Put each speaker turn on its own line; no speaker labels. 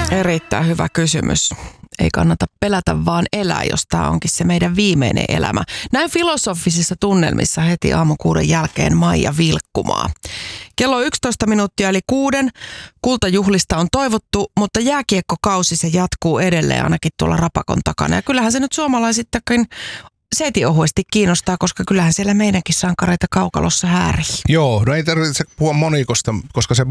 Erittäin hyvä kysymys. Ei kannata pelätä, vaan elää, jos tämä onkin se meidän viimeinen elämä. Näin filosofisissa tunnelmissa heti aamukuuden jälkeen Maija Vilkkumaa. Kello 11 minuuttia eli 6. Kultajuhlista on toivottu, mutta jääkiekkokausi se jatkuu edelleen ainakin tuolla Rapakon takana. Ja kyllähän se nyt suomalaisittakin setiohuesti kiinnostaa, koska kyllähän siellä meidänkin sankareita kaukalossa häärii.
Joo, no ei tarvitse puhua monikosta, koska se